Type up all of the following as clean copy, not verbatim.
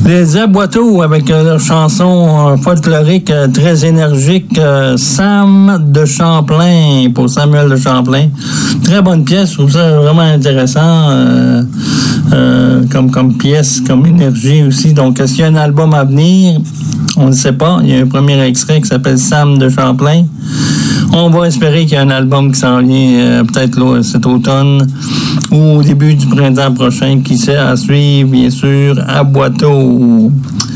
Les Aboiteaux avec leur chanson folklorique très énergique, Sam de Champlain, pour Samuel de Champlain. Très bonne pièce, je trouve ça vraiment intéressant comme pièce, comme énergie aussi. Donc, est-ce qu'il y a un album à venir? On ne sait pas. Il y a un premier extrait qui s'appelle Sam de Champlain. On va espérer qu'il y a un album qui s'en vient peut-être là, cet automne ou au début du printemps prochain, qui sait, à suivre, bien sûr, à Boiteau.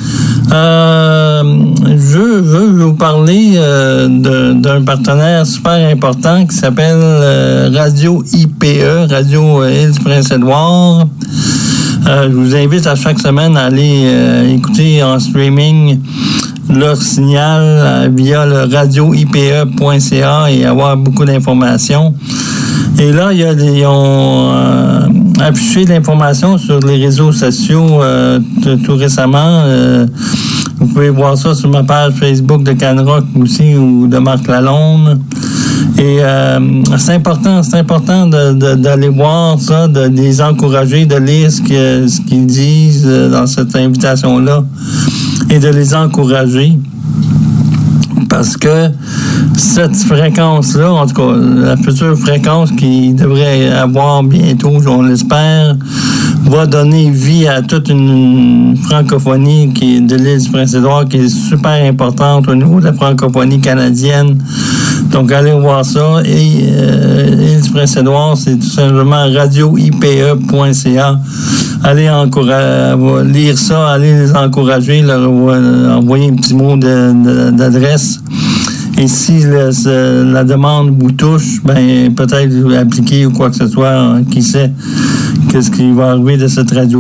Je veux vous parler d'un partenaire super important qui s'appelle Radio IPE, Radio Île-du-Prince-Édouard. Je vous invite à chaque semaine à aller écouter en streaming leur signal via le radioipe.ca et avoir beaucoup d'informations. Et là, ils ont affiché l'information sur les réseaux sociaux tout récemment. Vous pouvez voir ça sur ma page Facebook de Canrock aussi ou de Marc Lalonde. Et c'est important d'aller voir ça, de les encourager, de lire ce qu'ils disent dans cette invitation-là et de les encourager. Parce que cette fréquence-là, en tout cas, la future fréquence qu'il devrait avoir bientôt, on l'espère, va donner vie à toute une francophonie qui est de l'île du Prince-Édouard, qui est super importante au niveau de la francophonie canadienne. Donc, allez voir ça. Et l'île du Prince-Édouard, c'est tout simplement radioipe.ca. Allez lire ça, allez les encourager, leur envoyer un petit mot d'adresse. Et si la demande vous touche, ben peut-être appliquer ou quoi que ce soit, qui sait qu'est-ce qui va arriver de cette radio.